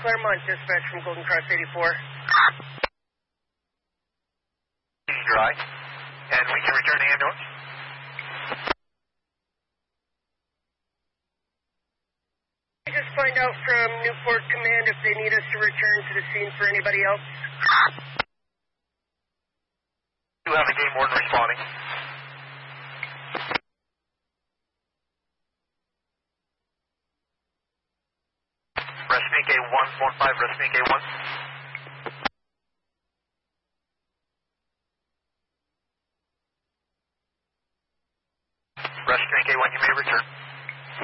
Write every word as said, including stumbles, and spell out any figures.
Claremont, dispatch from Golden Cross eighty-four. Dry, and we can return the ambulance. Just find out from Newport Command if they need us to return to the scene for anybody else. You have a game warden responding. Resnick A one, four five, Resnick A one. Resnick A one, you may return.